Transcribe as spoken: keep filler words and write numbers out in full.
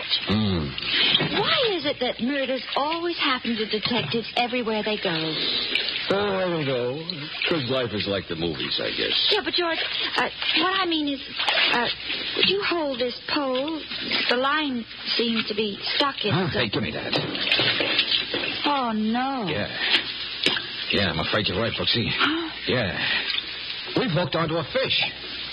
Mm. Why is it that murders always happen to detectives everywhere they go? Oh, I don't know. Because life is like the movies, I guess. Yeah, but George, uh, what I mean is, uh, would you hold this pole? The line seems to be stuck in... Huh? The... Hey, give me that. Oh, no. Yeah. Yeah, I'm afraid you're right, Brooksy. Yeah. We've hooked onto a fish.